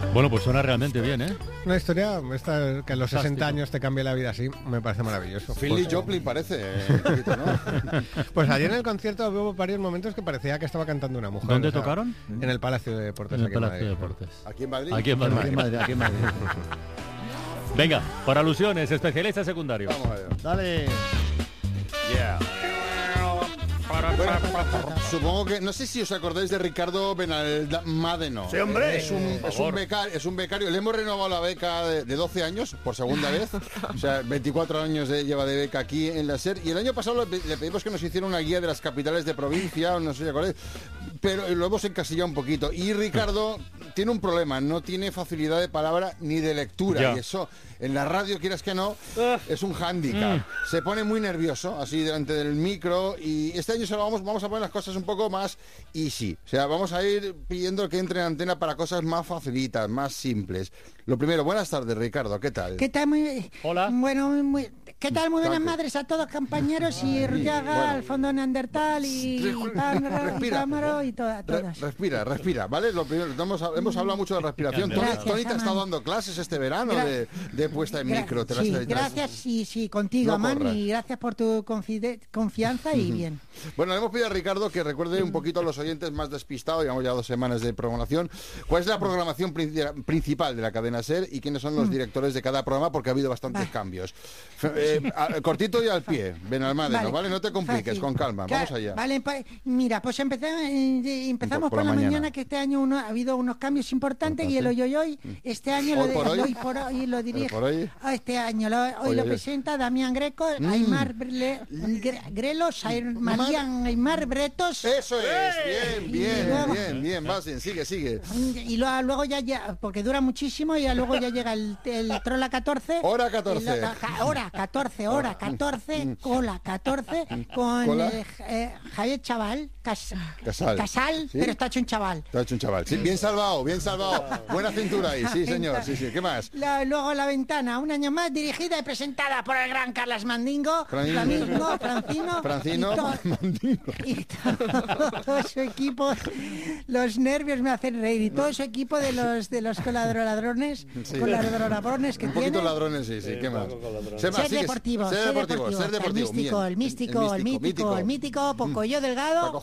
Bueno, pues suena realmente bien, ¿eh? Una historia esta, que a los 60 años te cambie la vida así, me parece maravilloso. Philly Joplin parece, un poquito, ¿no? Pues ayer en el concierto hubo varios momentos que parecía que estaba cantando una mujer. ¿Dónde tocaron? En el Palacio de Deportes. En el aquí en Palacio de Madrid. Deportes. ¿Aquí en Madrid? Aquí en Madrid. Aquí en Madrid. Venga, por alusiones, especialista secundario. Vamos a ver. Dale. Yeah. Bueno, supongo que... No sé si os acordáis de Ricardo Benalmádeno. Sí, hombre. Es un becario. Le hemos renovado la beca de 12 años, por segunda vez. O sea, 24 años lleva de beca aquí en la SER. Y el año pasado le pedimos que nos hiciera una guía de las capitales de provincia, no sé si acordáis, pero lo hemos encasillado un poquito. Y Ricardo tiene un problema, no tiene facilidad de palabra ni de lectura. Ya. Y eso, en la radio, quieras que no, es un hándicap. Se pone muy nervioso, así delante del micro. Y este año vamos a poner las cosas un poco más easy. O sea, vamos a ir pidiendo que entre en antena para cosas más facilitas, más simples. Lo primero, buenas tardes, Ricardo, ¿qué tal? ¿Qué tal? Hola. Bueno, ¿qué tal? Muy buenas madres a todos, compañeros, y Rullaga, Bueno. al fondo Neandertal, y Pámaro, y todas. Respira, ¿vale? Lo primero, hemos hablado mucho de respiración. Gracias, Tony te ha estado Amán. dando clases este verano de puesta en micro. Te las- Sí, te las- gracias, sí, contigo, No Amán, corras. y gracias por tu confianza y bien. Bueno, le hemos pedido a Ricardo que recuerde un poquito a los oyentes más despistados, llevamos ya 2 semanas de programación, cuál es la programación principal de la cadena SER y quiénes son los directores de cada programa, porque ha habido bastantes cambios. Cortito y al pie, Benalmádeno, ¿vale? No te compliques, Fácil. con calma, Claro, vamos allá. Vale, mira, pues empezamos Por por la la mañana. mañana, que este año ha habido unos cambios importantes y el hoy, este año Hoy por hoy. hoy por hoy lo dirige. Hoy por hoy. Este año hoy Hoy. lo presenta Damián Greco, Aymar Grelos, Aymar Bretos. Eso es, bien, vas bien, sigue. Y luego ya, porque dura muchísimo, y luego ya llega el Trola 14. Hora 14. Hora 14, cola 14, con Cola. Javier Chaval, Casal, ¿Sí? pero está hecho un chaval. Te ha hecho un chaval. Sí, bien salvado. Buena cintura ahí, sí, señor. Sí, ¿qué más? Luego La Ventana, un año más, dirigida y presentada por el gran Carlas Mandingo, Francino, Mandingo. y todo su equipo. Los nervios me hacen reír, y todo su equipo de los coladroladrones, Sí. coladroladrones que Un poquito tiene. ladrones, sí, ¿qué más? Ser deportivo, Ser deportivo, el bien. mítico, Pocoyo Delgado,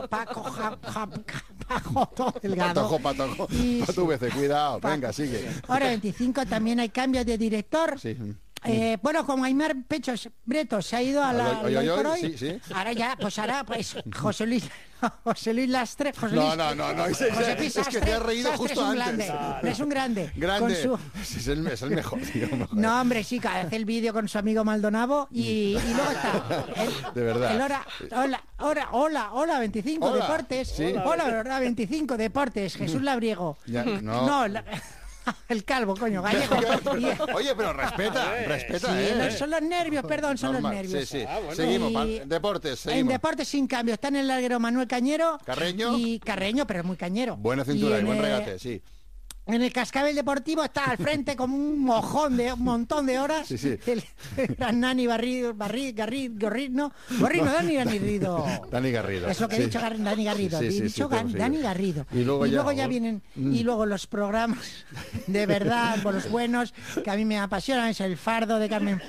Paco Delgado. Patojo, Y- Patu BC, cuidado, Paco. venga, sigue. Ahora 25 también hay cambios de director. Sí. Bueno, como Aymar Pechos Bretos se ha ido a la Hoy, Hoy por Hoy, sí. ahora pues José Luis Lastre. No, es que te has reído Sastre justo es un antes. grande, es un grande. Grande. Con Es el mejor, tío. No, hombre, sí, que hace el vídeo con su amigo Maldonado y luego está De verdad. Hola, 25 Hola. Deportes. Sí. Hola, 25 Deportes, Jesús Labriego. Ya, no. El calvo, coño, gallego. Oye, pero respeta, Sí, son los nervios, perdón, son Normal, los nervios. sí. bueno. Seguimos, Y- deportes, En seguimos. deportes sin cambio, está en el larguero Manuel Cañero. Carreño. Y Carreño, pero muy cañero. Buena cintura y en buen el- regate, sí. En el cascabel deportivo está al frente con un montón de horas. Sí. El gran Nani Gorrino, Dani Garrido. Dani Garrido. Es lo que Sí. he dicho, Dani Garrido. Sí, He dicho te lo sigo. Dani Garrido. Y luego ya- vienen, y luego los programas de verdad, con los buenos, que a mí me apasionan, es El Fardo de Carmen,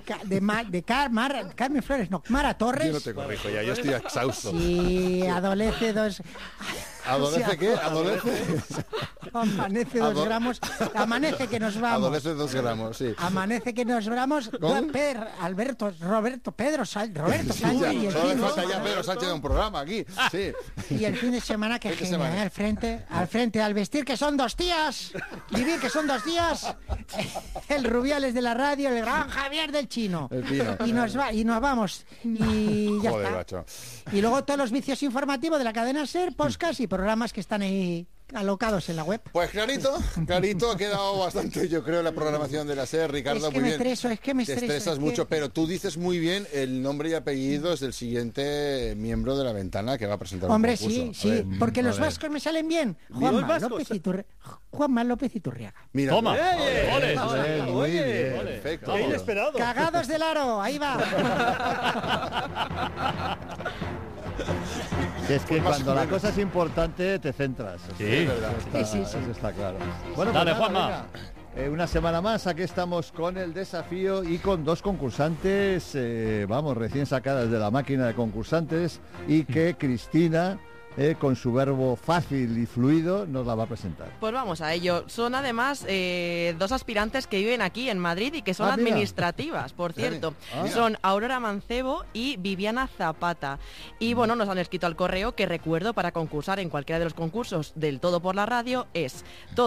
Carmen Flores, no, Mara Torres. Yo no te corrijo ya, yo estoy exhausto. Sí, adolece dos. ¿Adolece qué? ¿Adolece? Amanece 2 gramos. Amanece que nos vamos. Adolece 2 gramos, sí. Amanece que nos vamos. ¿Con? Roberto Sánchez Sí, ya. y el Solo le fin de- falta ya Pedro Sánchez de un programa aquí. Sí. y el fin de semana que Fin de genial, semana. al frente, al vestir que son 2 días, vivir que son 2 días, el Rubiales de la radio, el gran Javier del Chino. El Pino. Y nos vamos. Y ya Joder, está. macho. Y luego todos los vicios informativos de la cadena SER, podcast y programas que están ahí alocados en la web. Pues clarito, ha quedado bastante, yo creo, la programación de la SER, Ricardo, Es que muy me bien. estreso, es que me Te estreso, estresas es que- mucho, pero tú dices muy bien el nombre y apellidos del siguiente miembro de La Ventana que va a presentar un Hombre, concurso. sí, A sí, ver, porque los vascos me salen bien. Juanma López Iturriaga. Mira, Toma. ¡Ole! muy bien, Ole. perfecto. ¡Qué inesperado! Cagados del aro, ahí va. Que es que Pues más cuando o la menos. cosa es importante te centras. Sí. Eso está claro. Bueno, Dale, pues nada, Juanma. venga. Una semana más, aquí estamos con el desafío y con dos concursantes, recién sacadas de la máquina de concursantes, y que Cristina, con su verbo fácil y fluido, nos la va a presentar. Pues vamos a ello. Son además dos aspirantes que viven aquí en Madrid y que son Ah, mira. administrativas, por cierto. Ah. Son Aurora Mancebo y Viviana Zapata. Y bueno, nos han escrito al correo que recuerdo para concursar en cualquiera de los concursos del Todo por la Radio es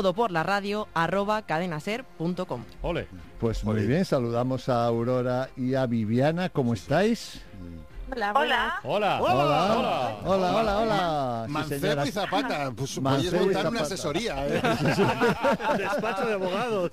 todoporlaradio@cadenaser.com. Ole. Pues muy bien, saludamos a Aurora y a Viviana, ¿cómo estáis? Hola. Hola. Hola, hola. Sí, Mancebo señoras. y Zapata. Pues Mancebo podéis y montar una Zapata. asesoría. Despacho de abogados.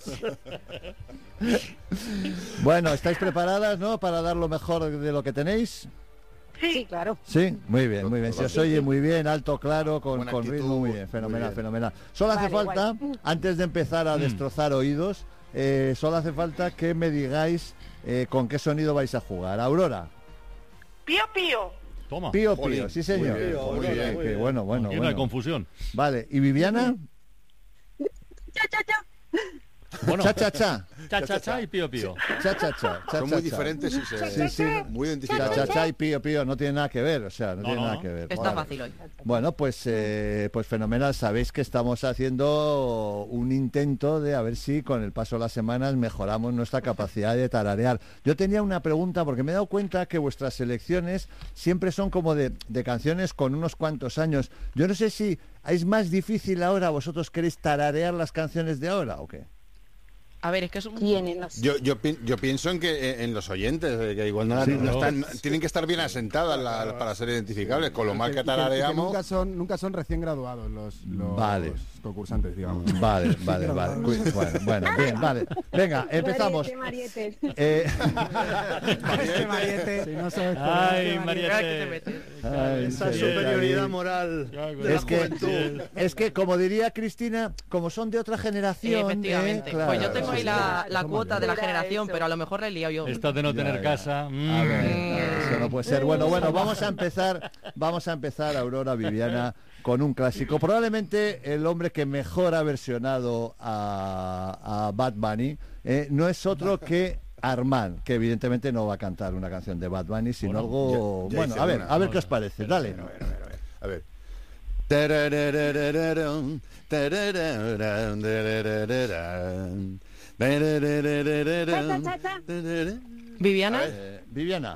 Bueno, ¿estáis preparadas, no? Para dar lo mejor de lo que tenéis. Sí, claro. Sí, muy bien, muy bien. Se os oye muy bien, alto, claro, con Buena ritmo, actitud, muy bien, fenomenal, muy bien. fenomenal. Solo hace Vale, falta, guay. antes de empezar a destrozar oídos, solo hace falta que me digáis con qué sonido vais a jugar. Aurora, Pío, pío. Toma. pío, Jolín, pío, sí señor. muy bien, muy Qué bien. bueno, bueno, Aquí no hay bueno. confusión. Vale, ¿y Viviana? Cha, cha, cha. Bueno, Cha, cha, cha. cha y pío pío. Cha, cha, cha. Cha, Son cha, muy cha. diferentes y se Sí, sí. muy Cha, identificables. cha, cha y pío, pío, no tiene nada que ver, o sea, no tiene no, nada no. que ver. Está Vale. fácil hoy. Bueno, pues fenomenal. Sabéis que estamos haciendo un intento de a ver si con el paso de las semanas mejoramos nuestra capacidad de tararear. Yo tenía una pregunta porque me he dado cuenta que vuestras selecciones siempre son como de canciones con unos cuantos años. Yo no sé si es más difícil ahora, vosotros queréis tararear las canciones de ahora o qué. A ver, es que es un... Tienen los... Yo pienso en que en los oyentes, que igual no, Sí, no ¿no? están, tienen que estar bien asentadas para ser identificables. Con lo mal que tarareamos. Nunca son recién graduados los Vale. concursantes, digamos. Vale. Bueno, bien, vale. Venga, empezamos. Marietes. Este Mariette, si no sabes por Ay, qué, Mariette. ¿Qué te metes? Ay, Esa sí, superioridad ahí. moral de la Es que, juventud. es que, como diría Cristina, como son de otra generación... Efectivamente. claro, Pues yo tengo ahí sí, la Son cuota de la mayores. generación, Eso. pero a lo mejor la he liado yo. Esta de no Ya, tener ya. casa. A ver, eso no puede ser. Bueno, vamos a empezar, Aurora, Viviana, con un clásico. Probablemente el hombre que mejor ha versionado a Bad Bunny no es otro que Armand, que evidentemente no va a cantar una canción de Bad Bunny, sino algo... ya bueno, hice a una. ver qué os parece. Dale. A ver. Tarararararam, tararararam, tararararam, tararararam, Cha, cha, cha. tararararam. Viviana, Viviana.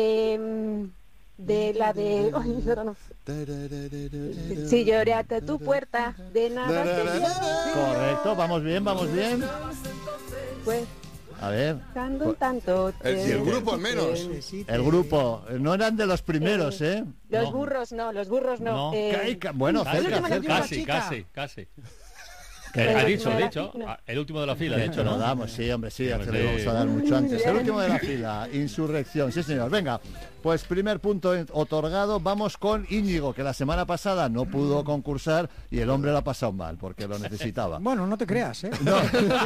De la de... Ay, ahora no. Tararararam. Si lloré hasta tu puerta, de nada te Correcto, vamos bien. pues A ver, cantando un tanto. El grupo al menos. el grupo, no eran de los primeros, ¿eh? Los No. burros no, los burros no. No. Bueno, Casi, cerca, última cerca. canción. casi. Que- Ha El dicho, último de la dicho. fila. El último de la fila, De ha hecho, dicho, lo ¿no? damos, sí, hombre, sí, ya Hombre, se lo íbamos sí. a dar mucho antes. El último de la fila, Insurrección, sí señor. Venga, pues primer punto otorgado, vamos con Íñigo, que la semana pasada no pudo concursar y el hombre lo ha pasado mal, porque lo necesitaba. Bueno, no te creas, ¿eh? No.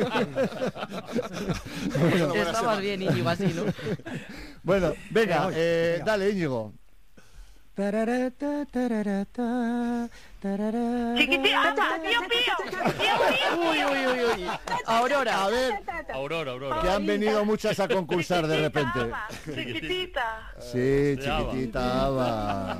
estabas bien, Íñigo, así, ¿no? Bueno, venga, Venga. dale Íñigo. Tararata, tararata, tararata. Chiquitita, pío, pío. Uy. Aurora. A ver, Aurora. que han venido muchas a concursar de repente. Chiquitita. Sí, De Ava. chiquitita Ava.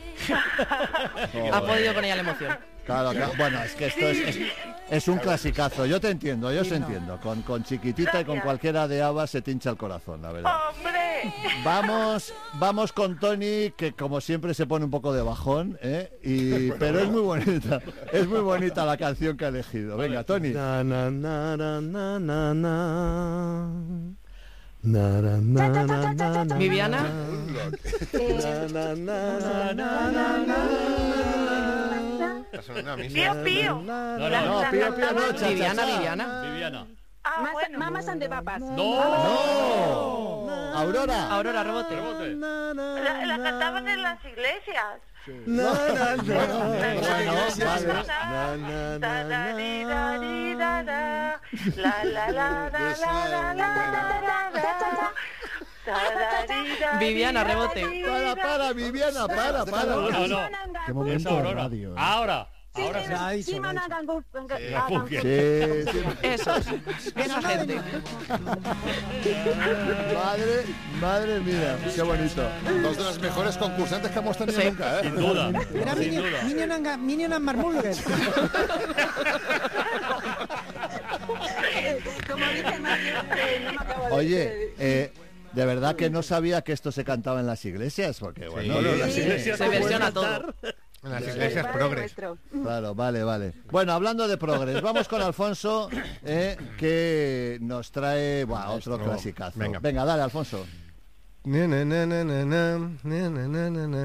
Ha podido con ella la emoción. Claro, bueno, es que esto es un clasicazo. Yo te entiendo, yo os entiendo. Con chiquitita y con cualquiera de Ava se te hincha el corazón, la verdad. Hombre. Vamos con Tony, que como siempre se pone un poco de bajón, pero es muy bonita la canción que ha elegido. Venga, Tony. Na, na, na, na, na, na, na. Na, na, na, na, na, na. Viviana. Na, na, na, na, na, na. Pío, pío. No, pío, pío, no, cha, cha, Viviana, cha. Viviana. Mamas and the papas. No, Aurora. Aurora, rebote. La cantaban en las iglesias. Na, na, na. Bueno, vale. Na, na, na, na. La la la la la la la la la. Viviana, rebote. Para, Viviana, para. No. Qué Es momento de Aurora. radio. Ahora sí. ha dicho. Sí. Eso. Esa gente. Madre mía, qué bonito. Dos de las mejores concursantes que hemos tenido Sí. nunca, ¿eh? Sin duda. Era Sin duda. Minion and Marmulger. Como dice Mario, no me acabo de Oye, de verdad que no sabía que esto se cantaba en las iglesias, porque bueno, Bueno, sí, las sí. iglesias Se versiona todo. En las iglesias progres. Claro, vale. Bueno, hablando de progres, vamos con Alfonso, que nos trae otro clasicazo. Venga. Venga, dale, Alfonso. Na, na, na, na, na, na, na, na, na, na.